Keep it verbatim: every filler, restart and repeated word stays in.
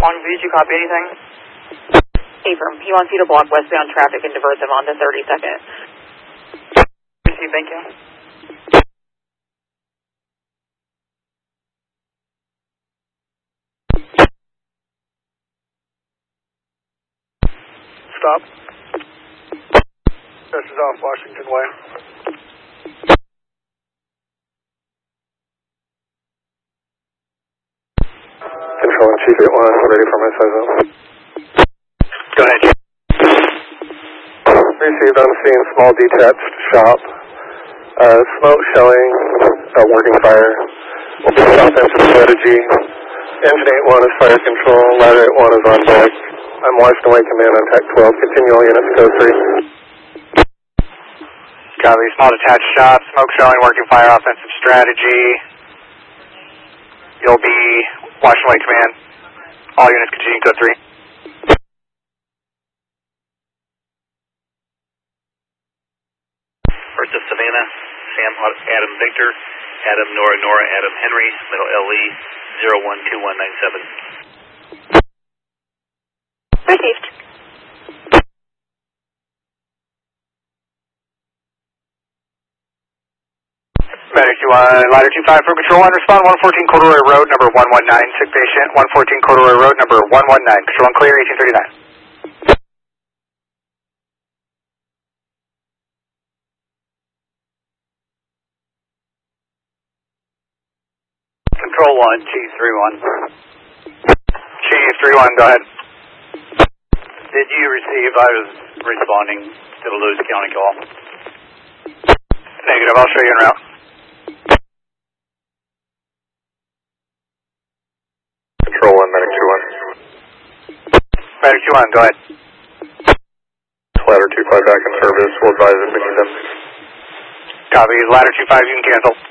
Longview, did you copy anything? Affirm. He wants you to block westbound traffic and divert them onto thirty-second. Receive, thank you. Stop. This is off Washington Way. Control and Chief eight one, ready for my size up. Go ahead. Received on scene, small detached shop. Uh, smoke showing, uh, working fire. Will be an offensive strategy. Engine eight one is fire control, ladder eight one is on deck. I'm Washington Way Command on Tech twelve, continue all units, code three. Copy, small detached shop, smoke showing, working fire, offensive strategy. You'll be Washington Way Command. All units continue code three. First of Savannah, Sam Adam Victor, Adam Nora Nora Adam Henry, middle L E zero one two one nine seven. Received. Medic two one, ladder two five for control one, respond one fourteen Corduroy Road, number one one nine, sick patient, one fourteen Corduroy Road, number one one nine, control one clear, eighteen thirty-nine. Control one, Chief three one. Chief three one, go ahead. Did you receive, I was responding to the Lewis County call. Negative, I'll show you en route. Control one, Medic two one. Medic two one, go ahead. Ladder two five back in service, we'll advise if we need them. Copy, ladder two five, you can cancel.